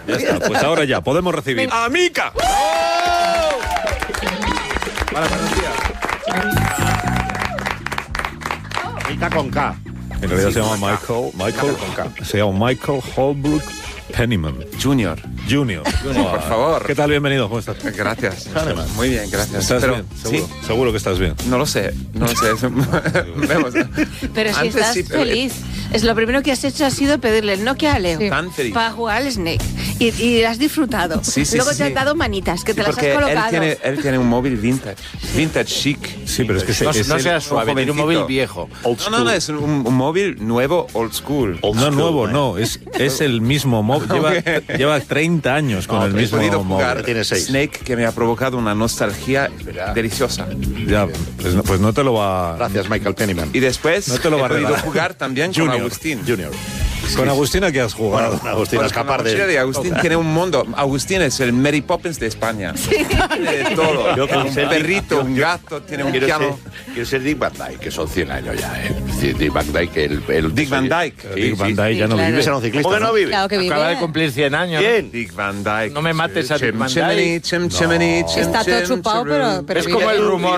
Ya está, pues ahora ya, podemos recibir a Mika. Hola, buenos días. Mika con K. En realidad se llama Michael Holbrook Penniman Junior, por favor. ¿Qué tal? Bienvenido, ¿cómo estás? Gracias. Muy bien, gracias. ¿Estás Pero, bien? ¿Seguro? ¿sí? Seguro que estás bien. No lo sé. Vemos. Pero si Antes estás sí, pero- feliz. Es lo primero que has hecho ha sido pedirle el Nokia a Leo. Tan feliz. Para jugar al Snake. Y has disfrutado. Sí, Luego sí. te has dado manitas, que te las has Porque colocado. él tiene un móvil vintage chic. Sí, pero es que No es sea suave, tiene un jovencito. móvil viejo. No, es un móvil nuevo, old school. no nuevo, no, es el mismo móvil. Lleva 30 años con el He mismo podido móvil. jugar Tiene 6. Snake, que me ha provocado una nostalgia deliciosa. Ya, pues no te lo va... Gracias, Michael Penniman. Y después No te lo va a he podido regalar. jugar también con Agustín. Junior. Con Agustín, ¿a qué has jugado? Bueno, Agustín, a Con escapar la mochila de... Agustín tiene un mundo. Agustín es el Mary Poppins de España. Tiene de todo. Yo quiero Un ser perrito, un gato, tiene un piano. Quiero ser Dick Van Dyke, que son 100 años ya, ¿eh? Es decir, Dick Van Dyke, el Dick Van Dyke. Dick Van Dyke ya no claro. vive. Ese era un ciclista, ¿Cómo que no vive? Claro que vive. Acaba de cumplir 100 años. ¿Quién? Dick Van Dyke. No me mates a Dick Van Chimney, Dyke. chimney, Está todo chupado, pero Es vive. como el rumor